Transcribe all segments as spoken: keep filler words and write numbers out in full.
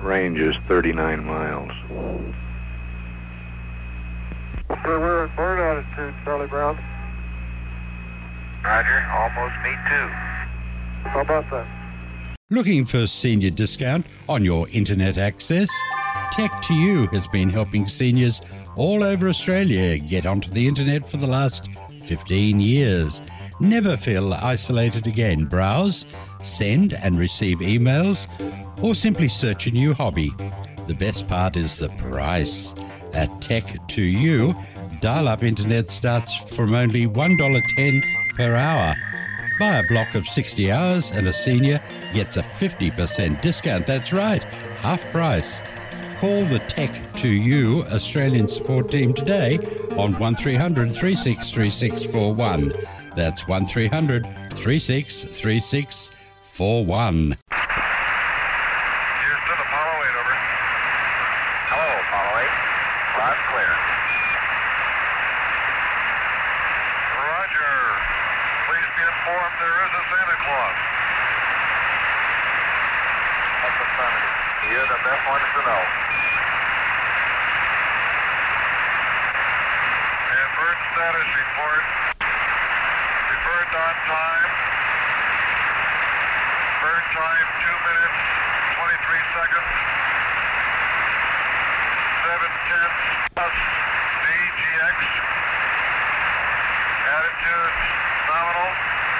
Range is thirty-nine miles. Okay, we're at bird altitude, Charlie Brown. Roger, almost me too. How about that? Looking for senior discount on your internet access? Tech to You has been helping seniors all over Australia get onto the internet for the last fifteen years. Never feel isolated again. Browse, send and receive emails, or simply search a new hobby. The best part is the price. At Tech to You, dial-up internet starts from only one dollar ten per hour. Buy a block of sixty hours and a senior gets a fifty percent discount. That's right, half price. Call the Tech to You Australian support team today on one three hundred, three six three six four one. That's one three hundred, three six three six four one. Houston, Apollo eight, over. Hello, Apollo eight. Loud clear. Roger. Please be informed there is a Santa Claus. That's affirmative. You're the best ones to know. And bird status report. Deferred on time. Bird time two minutes, twenty-three seconds. seven tenths plus D G X. Attitude nominal.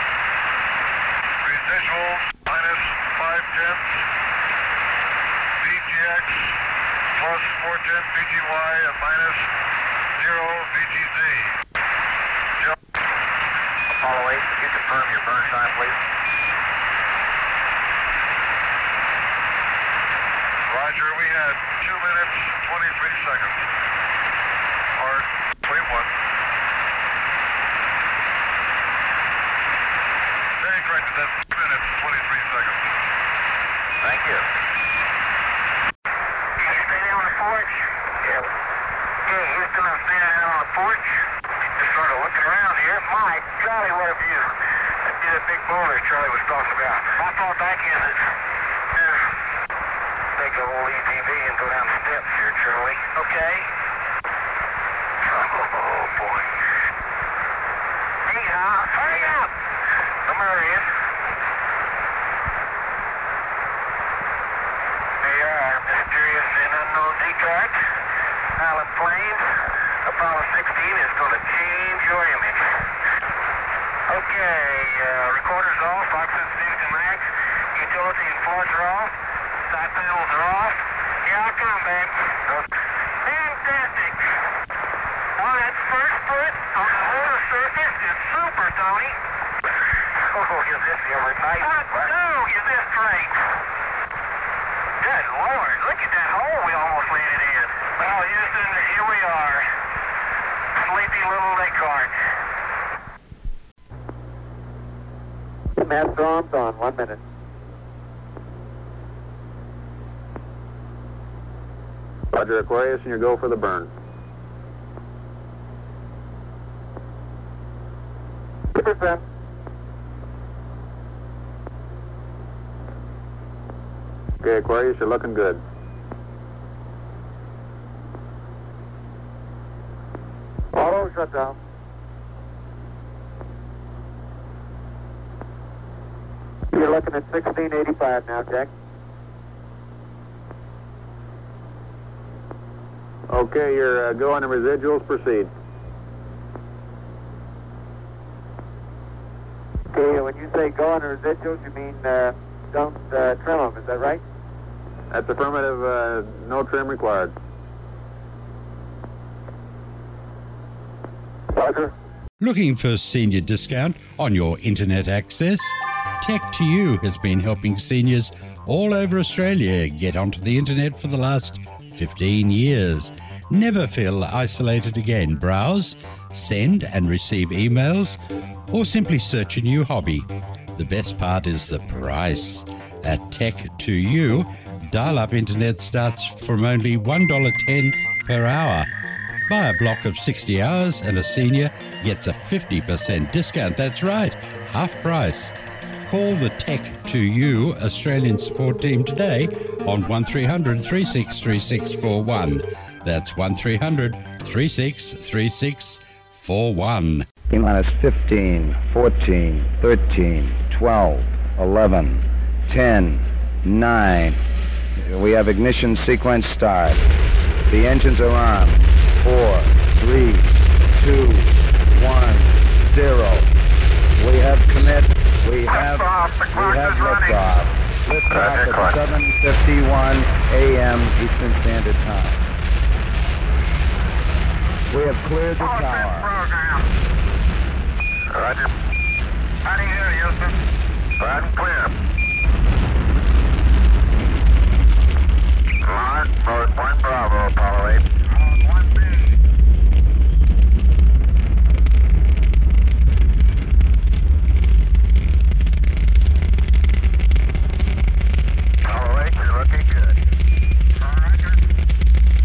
Residuals minus five tenths. D G X plus four tenths V G Y and minus zero V G Z. Joe. Apollo eight, can you confirm your burn time, please? Roger, we had two minutes, twenty-three seconds. Or twenty-one. Very corrected, that's two minutes, twenty-three seconds. Thank you. Can you stay there on the porch? Yeah. Hey, Houston, I'm standing out on the porch. Just sort of looking around here. My, Charlie, what a view. That'd be the big boulder Charlie was talking about. How far back is it? Yeah. Take a little E T V and go down the steps here, Charlie. Okay. Oh, boy. Hey, uh, hurry up. I'm hurrying. They are mysterious and unknown decart. Pilot plane. Apollo sixteen is going to change your image. Okay, uh, recorders off, oxygen Fusion Max, utility and floors are off, side panels are off. Here I come, babe. Fantastic. Oh, that first foot on the lunar surface is super, Tony. Oh, is this ever tight? What? No, is this great? Good Lord, look at that hole we almost landed in. Well, Houston, here we are. Sleepy little Descartes. Master arms on, one minute. Roger, Aquarius, and you go for the burn. two percent. Okay, Aquarius, you're looking good. Auto shutdown. You're looking at sixteen eighty-five now, Jack. Okay, you're uh, go on the residuals, proceed. Okay, when you say go on the residuals, you mean uh, don't uh, trim them, is that right? That's affirmative, uh, no trim required. Roger. Looking for senior discount on your internet access? Tech to You has been helping seniors all over Australia get onto the internet for the last fifteen years. Never feel isolated again. Browse, send and receive emails, or simply search a new hobby. The best part is the price. At Tech to You, dial-up internet starts from only one dollar ten per hour. Buy a block of sixty hours and a senior gets a fifty percent discount. That's right, half price. call the Tech to You Australian support team today on one three hundred, three six three six four one. That's one three hundred, three six three six four one. T-minus fifteen, fourteen, thirteen, twelve, eleven, ten, nine. We have ignition sequence start. The engines are on. Four, three, two, one, zero. We have commit. We have, we have liftoff. Liftoff at seven fifty-one a m Eastern Standard Time. We have cleared the tower. Roger. How do you hear, Houston? Loud and clear.